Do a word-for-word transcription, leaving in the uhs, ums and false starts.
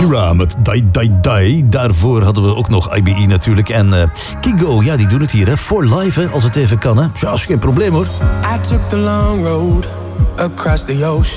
Shakira met Die Die Die. Daarvoor hadden we ook nog I B E natuurlijk. En uh, Kygo, ja, die doen het hier, hè. For life, hè, als het even kan, hè. Ja, is geen probleem, hoor. I took the long road across the ocean.